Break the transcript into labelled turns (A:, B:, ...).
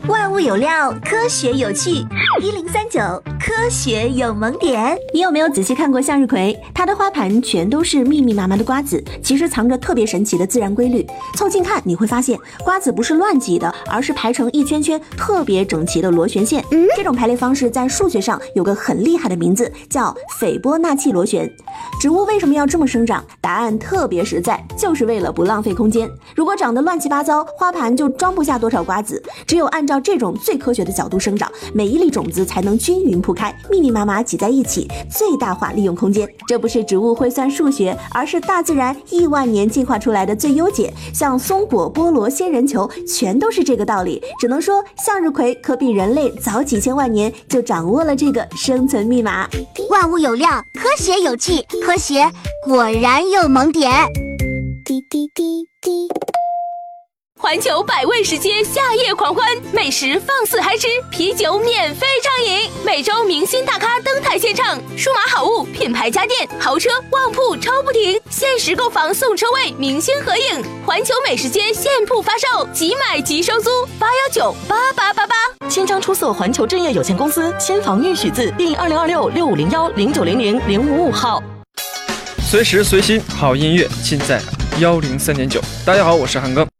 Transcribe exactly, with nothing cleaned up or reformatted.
A: 万物有料，科学有趣。一零三九，科学有萌点。
B: 你有没有仔细看过向日葵？它的花盘全都是密密麻麻的瓜子，其实藏着特别神奇的自然规律。凑近看，你会发现瓜子不是乱挤的，而是排成一圈圈特别整齐的螺旋线。嗯，这种排列方式在数学上有个很厉害的名字，叫斐波那契螺旋。植物为什么要这么生长？答案特别实在，就是为了不浪费空间。如果长得乱七八糟，花盘就装不下多少瓜子。只有按照这种最科学的角度生长，每一粒种子才能均匀铺开，密密麻麻挤在一起，最大化利用空间。这不是植物会算数学，而是大自然亿万年进化出来的最优解。像松果、菠萝、仙人球，全都是这个道理。只能说向日葵可比人类早几千万年就掌握了这个生存密码。
A: 万物有料，科学有趣，科学果然有萌点。滴滴滴滴。
C: 环球百味食街夏夜狂欢，美食放肆嗨吃，啤酒免费畅饮，每周明星大咖登台献唱，数码好物、品牌家电、豪车、旺铺超不停，限时购房送车位，明星合影。环球美食街现铺发售，即买即收租，八幺九八八八八。
D: 千张出色环球置业有限公司千房预许字第二零二六六五零幺零九零零零五五号。
E: 随时随心好音乐尽在幺零三点九。大家好，我是韩庚。